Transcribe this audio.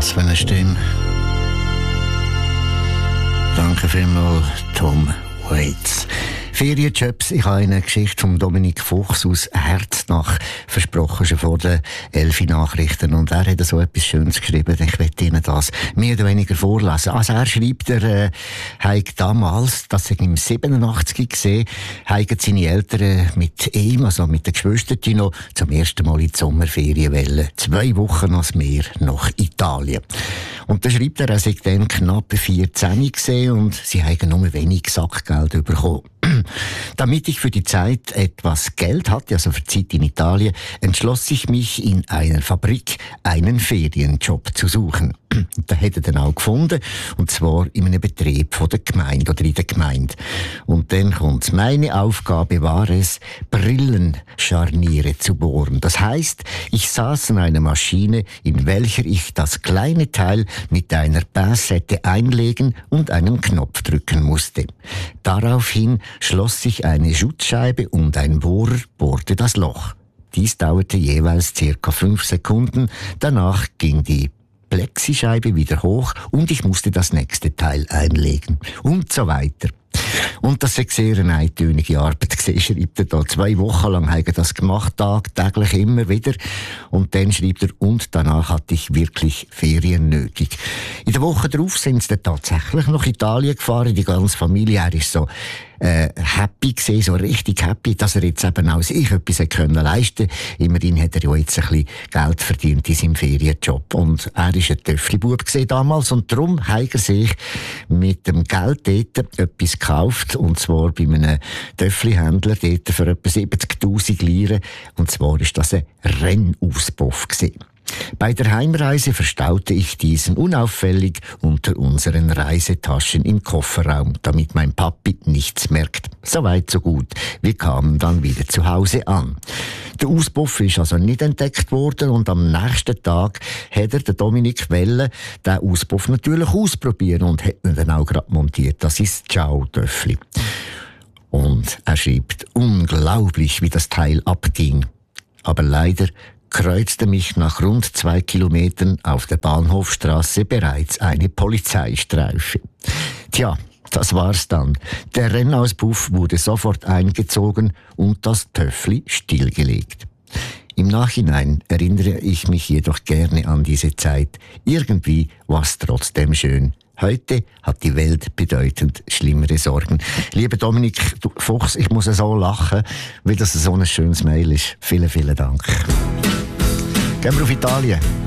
Was für eine Stimme. Danke vielmals, Tom Waits. Ferienjobs. Ich habe eine Geschichte von Dominik Fuchs aus Herznach versprochen, schon vor den 11 Nachrichten. Und er hat so etwas Schönes geschrieben. Ich werde Ihnen das mehr oder weniger vorlesen. Also er schreibt, hat damals, das ich im 87 gesehen, haben seine Eltern mit ihm, also mit den Geschwistern, noch zum ersten Mal in die Sommerferien wollen. 2 Wochen ans Meer nach Italien. Und da schreibt er sei dann knapp 14 gesehen und sie haben nur wenig Sackgeld bekommen. Damit ich für die Zeit etwas Geld hatte, also für die Zeit in Italien, entschloss ich mich, in einer Fabrik einen Ferienjob zu suchen. Da hat er dann auch gefunden, und zwar in einem Betrieb von der Gemeinde oder in der Gemeinde. Und dann kommt's. Meine Aufgabe war es, Brillenscharniere zu bohren. Das heisst, ich saß an einer Maschine, in welcher ich das kleine Teil mit einer Pinzette einlegen und einen Knopf drücken musste. Daraufhin schloss sich eine Schutzscheibe und ein Bohrer bohrte das Loch. Dies dauerte jeweils ca. 5 Sekunden. Danach ging die Plexischeibe wieder hoch und ich musste das nächste Teil einlegen. Und so weiter. Und das ist sehr eine eintönige Arbeit. Schreibt er da 2 Wochen lang habe ich das gemacht, tagtäglich immer wieder. Und dann schreibt er, und danach hatte ich wirklich Ferien nötig. In der Woche darauf sind sie dann tatsächlich nach Italien gefahren. Die ganze Familie, er ist so happy gesehen, so richtig happy, dass er jetzt eben auch sich etwas können leisten. Immerhin hat er ja jetzt ein bisschen Geld verdient in seinem Ferienjob. Und er war ein Töffli-Bub damals und darum hat er sich mit dem Geld dort etwas gekauft, und zwar bei einem Töffli-Händler dort für etwa 70'000 Lire. Und zwar war das ein Rennauspuff gewesen. Bei der Heimreise verstaute ich diesen unauffällig unter unseren Reisetaschen im Kofferraum, damit mein Papi nichts merkt. Soweit so gut. Wir kamen dann wieder zu Hause an. Der Auspuff ist also nicht entdeckt worden und am nächsten Tag hat der Dominik Welle den Auspuff natürlich ausprobieren und hat ihn dann auch gerade montiert. Das ist Ciao-Töffli. Und er schreibt, unglaublich, wie das Teil abging. Aber leider kreuzte mich nach rund 2 Kilometern auf der Bahnhofstrasse bereits eine Polizeistreife. Tja, das war's dann. Der Rennauspuff wurde sofort eingezogen und das Töffli stillgelegt. Im Nachhinein erinnere ich mich jedoch gerne an diese Zeit. Irgendwie war's trotzdem schön. Heute hat die Welt bedeutend schlimmere Sorgen. Lieber Dominik Fuchs, ich muss so lachen, weil das so ein schönes Mail ist. Vielen, vielen Dank. Gehen wir auf Italien.